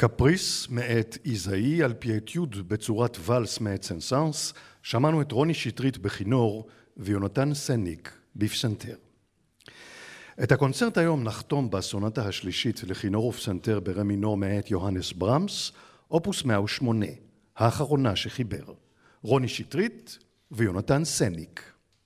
קפריס מאת איזאי על פי אתיוד בצורת ולס מאת סנסנס, שמענו את רוני שטרית בכינור ויונתן סניק בפסנתר. את הקונצרט היום נחתום בסונטה השלישית לכינור ופסנתר ברה מינור מאת יוהנס ברמס, אופוס 108, האחרונה שחיבר. רוני שטרית ויונתן סניק.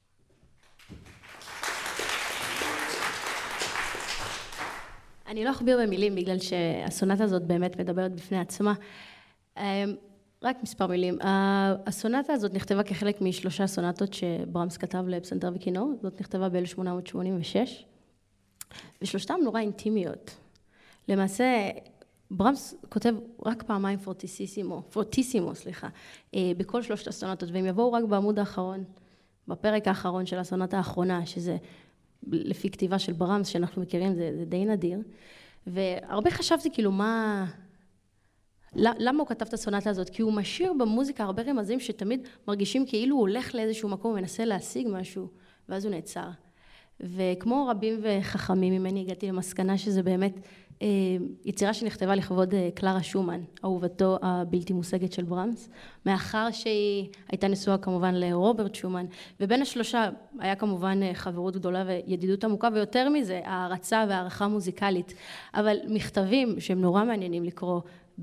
אני לא אכביר במילים בגלל שהסונטה הזאת באמת מדברת בפני עצמה. רק מספר מילים. הסונטה הזאת נכתבה כחלק משלושה סונטות שברמס כתב לפסנתר וכינור. זאת נכתבה ב-1886, ושלושתם נורא אינטימיות. למעשה, ברמס כותב רק פעמיים פורטיסימו, בכל שלושת הסונטות, והם יבואו רק בעמוד האחרון, בפרק האחרון של הסונטה האחרונה, שזה לפי כתיבה של ברמס שאנחנו מכירים, זה די נדיר. והרבה חשבתי כאילו למה הוא כתב את הסונטה הזאת? כי הוא משאיר במוזיקה הרבה רמזים שתמיד מרגישים כאילו הוא הולך לאיזשהו מקום ומנסה להשיג משהו, ואז הוא נעצר. וכמו רבים וחכמים ממני הגעתי למסקנה שזה באמת יצירה שנכתבה לכבוד קלרה שומן, אהובתו הבלתי מושגת של ברמס, מאחר שהיא הייתה נשואה כמובן לרוברט שומן, ובין השלושה היה כמובן חברות גדולה וידידות עמוקה, ויותר מזה, הערצה והערכה מוזיקלית, אבל מכתבים שהם נורא מעניינים לקרוא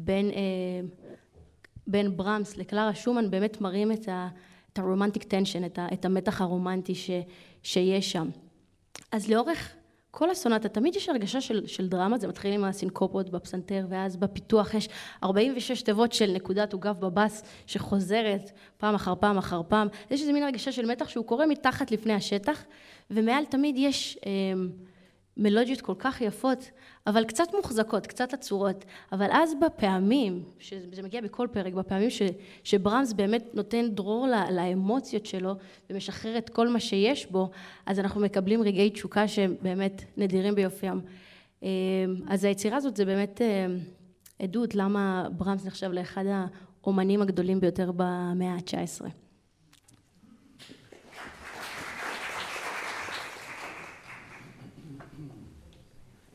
בין ברמס לקלרה שומן, באמת מראים את הרומנטיק טנשן, את המתח הרומנטי שיש שם. אז לאורך כל הסונטה, תמיד יש הרגשה של דרמה, זה מתחיל עם הסינקופות בפסנתר, ואז בפיתוח יש 46 תיבות של נקודת עוגב בבאס, שחוזרת פעם אחר פעם אחר פעם. יש איזה מין הרגשה של מתח שהוא קורה מתחת לפני השטח, ומעל תמיד יש מלודיות כל כך יפות, אבל קצת מוחזקות, קצת עצורות. אבל אז בפעמים, שזה מגיע בכל פרק, בפעמים שברמס באמת נותן דרור לאמוציות שלו, ומשחרר את כל מה שיש בו, אז אנחנו מקבלים רגעי תשוקה שהם באמת נדירים ביופיים. אז היצירה הזאת זה באמת עדות למה ברמס נחשב לאחד האומנים הגדולים ביותר במאה ה-19.